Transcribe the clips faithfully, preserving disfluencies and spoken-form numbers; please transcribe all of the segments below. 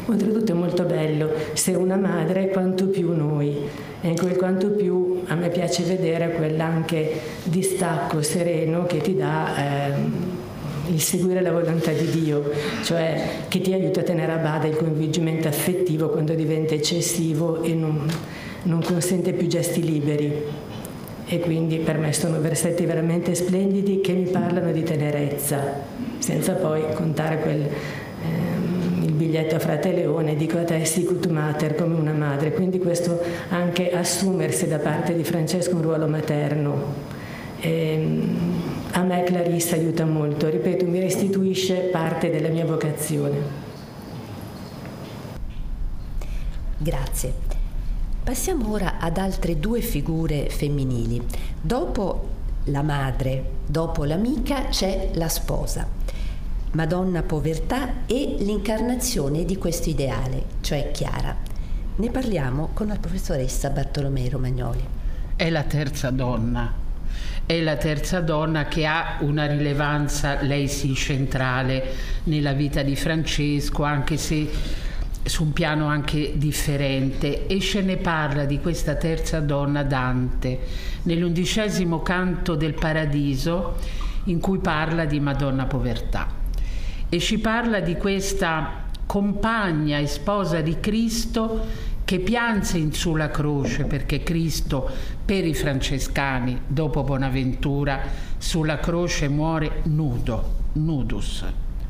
Oltretutto è molto bello, se una madre quanto più noi, e in quel quanto più a me piace vedere quell'anche distacco sereno che ti dà ehm, il seguire la volontà di Dio, cioè che ti aiuta a tenere a bada il coinvolgimento affettivo quando diventa eccessivo e non, non consente più gesti liberi. E quindi per me sono versetti veramente splendidi che mi parlano di tenerezza, senza poi contare quel, ehm, il biglietto a Frate Leone, dico a te sicut mater, come una madre. Quindi questo anche assumersi da parte di Francesco un ruolo materno. Ehm, a me Clarissa aiuta molto, ripeto, mi restituisce parte della mia vocazione. Grazie. Passiamo ora ad altre due figure femminili. Dopo la madre, dopo l'amica, c'è la sposa. Madonna Povertà e l'incarnazione di questo ideale, cioè Chiara. Ne parliamo con la professoressa Bartolomei Romagnoli. È la terza donna. È la terza donna che ha una rilevanza, lei sì, centrale nella vita di Francesco, anche se su un piano anche differente, e ce ne parla di questa terza donna Dante nell'undicesimo canto del Paradiso, in cui parla di Madonna Povertà e ci parla di questa compagna e sposa di Cristo che pianse in sulla croce, perché Cristo per i francescani dopo Bonaventura sulla croce muore nudo, nudus,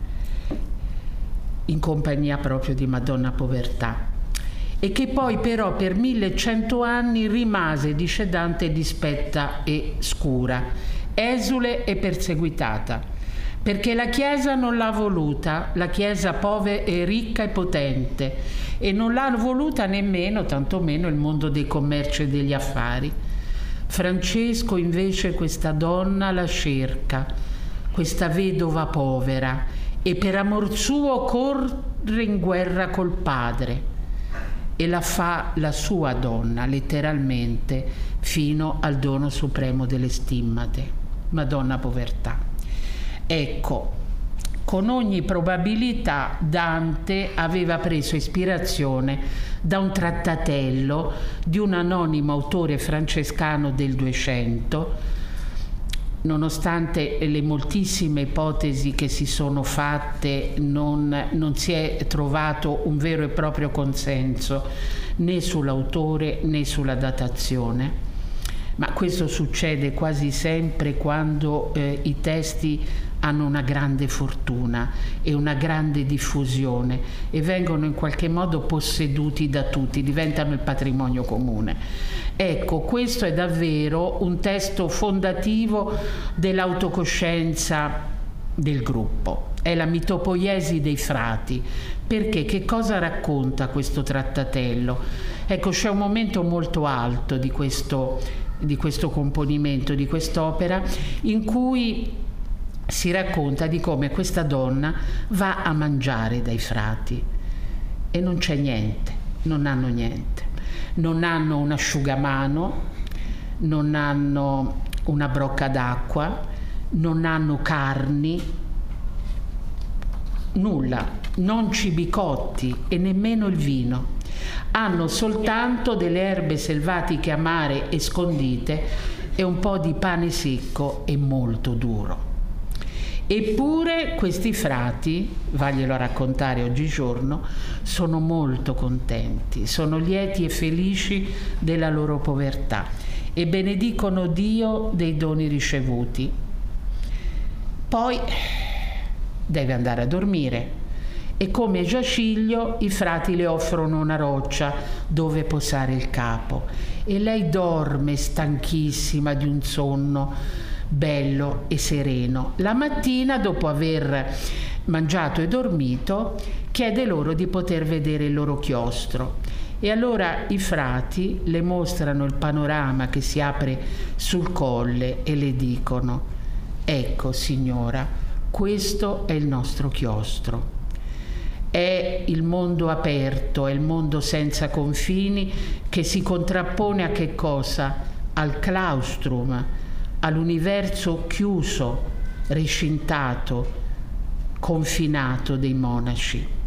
in compagnia proprio di Madonna Povertà, e che poi però per millecento anni rimase, dice Dante, dispetta e scura, esule e perseguitata, perché la Chiesa non l'ha voluta, la Chiesa povera e ricca e potente, e non l'ha voluta nemmeno, tantomeno, il mondo dei commerci e degli affari. Francesco invece questa donna la cerca, questa vedova povera, e per amor suo corre in guerra col padre e la fa la sua donna, letteralmente, fino al dono supremo delle stimmate, Madonna Povertà. Ecco, con ogni probabilità Dante aveva preso ispirazione da un trattatello di un anonimo autore francescano del duecento. Nonostante le moltissime ipotesi che si sono fatte, non, non si è trovato un vero e proprio consenso né sull'autore né sulla datazione, ma questo succede quasi sempre quando eh, i testi hanno una grande fortuna e una grande diffusione e vengono in qualche modo posseduti da tutti, diventano il patrimonio comune. Ecco, questo è davvero un testo fondativo dell'autocoscienza del gruppo. È la mitopoiesi dei frati. Perché? Che cosa racconta questo trattatello? Ecco, c'è un momento molto alto di questo, di questo componimento, di quest'opera, in cui si racconta di come questa donna va a mangiare dai frati e non c'è niente, non hanno niente. Non hanno un asciugamano, non hanno una brocca d'acqua, non hanno carni, nulla, non cibicotti e nemmeno il vino. Hanno soltanto delle erbe selvatiche amare e scondite e un po' di pane secco e molto duro. Eppure questi frati, vaglielo raccontare oggigiorno, sono molto contenti, sono lieti e felici della loro povertà e benedicono Dio dei doni ricevuti. Poi deve andare a dormire e come giaciglio i frati le offrono una roccia dove posare il capo e lei dorme stanchissima di un sonno bello e sereno. La mattina, dopo aver mangiato e dormito, chiede loro di poter vedere il loro chiostro e allora i frati le mostrano il panorama che si apre sul colle e le dicono: ecco signora, questo è il nostro chiostro. È il mondo aperto, è il mondo senza confini che si contrappone a che cosa? Al claustrum, all'universo chiuso, recintato, confinato dei monaci.